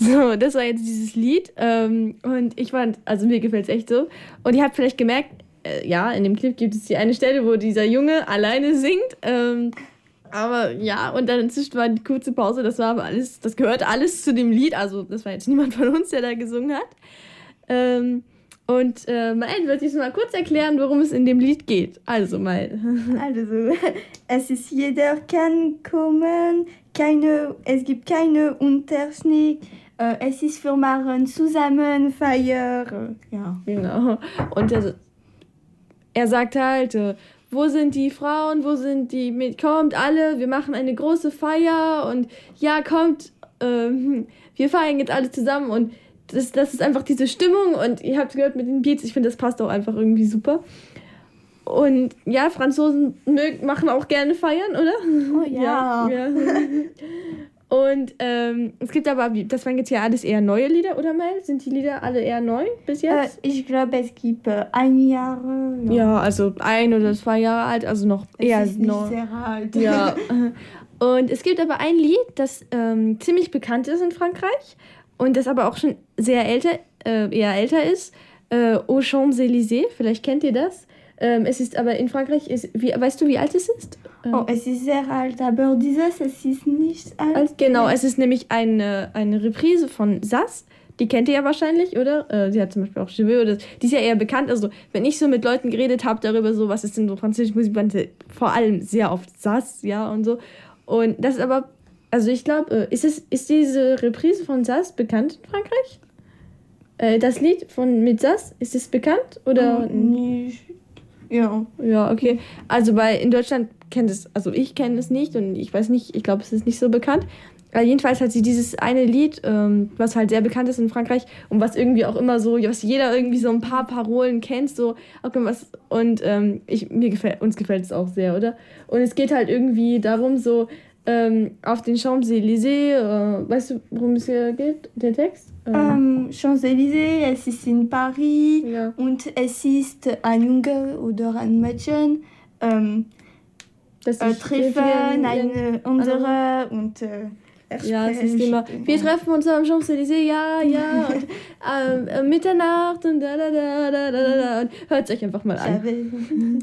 So, das war jetzt dieses Lied. Und ich fand, also mir gefällt es echt so. Und ihr habt vielleicht gemerkt, ja, in dem Clip gibt es die eine Stelle, wo dieser Junge alleine singt. Aber ja, und dann inzwischen war die kurze Pause, das war aber alles, das gehörte alles zu dem Lied. Also das war jetzt niemand von uns, der da gesungen hat. Mael wird jetzt mal kurz erklären, worum es in dem Lied geht. Also, Mael. Also, es ist jeder kann kommen, es gibt keine Unterschied. Es ist für machen zusammen Feier. Ja. Genau. Und er sagt halt, wo sind die Frauen, wo sind die, kommt alle, wir machen eine große Feier und ja, kommt, wir feiern jetzt alle zusammen und das ist einfach diese Stimmung und ihr habt gehört mit den Beats, ich finde, das passt auch einfach irgendwie super. Und ja, Franzosen machen auch gerne feiern, oder? Oh ja. Ja. Und es gibt aber, das waren jetzt ja alles eher neue Lieder, oder Mel? Sind die Lieder alle eher neu bis jetzt? Ich glaube, es gibt 1 Jahr. Ja, also 1 oder 2 Jahre alt, also noch eher es ist neu. Nicht sehr alt. Ja. Und es gibt aber ein Lied, das ziemlich bekannt ist in Frankreich und das aber auch schon eher älter ist. Aux Champs-Élysées, vielleicht kennt ihr das. Es ist aber in Frankreich, weißt du, wie alt es ist? Oh, es ist sehr alt, aber es ist nicht alt. Genau, es ist nämlich eine Reprise von Sass. Die kennt ihr ja wahrscheinlich, oder? Sie hat zum Beispiel auch Cheveux, oder die ist ja eher bekannt. Also, wenn ich so mit Leuten geredet habe darüber, so, was ist denn so französische Musik, vor allem sehr oft Sass, ja, und so. Und das ist aber, also ich glaube, ist diese Reprise von Sass bekannt in Frankreich? Das Lied mit Sass, ist es bekannt? Oder? Nicht. Ja. Ja, okay. Also in Deutschland ich kenne es nicht und ich weiß nicht, ich glaube, es ist nicht so bekannt. Aber jedenfalls hat sie dieses eine Lied, was halt sehr bekannt ist in Frankreich und was irgendwie auch immer so, was jeder irgendwie so ein paar Parolen kennt, so, okay, und uns gefällt es auch sehr, oder? Und es geht halt irgendwie darum, so, auf den Champs-Élysées, weißt du, worum es hier geht, der Text? Champs-Élysées, es ist in Paris, ja. Und es ist ein Junge oder ein Mädchen, treffen eine andere und ja, es ist immer, wir treffen uns am Champs-Élysées, ja, und Mitternacht und da, und hört es euch einfach mal an.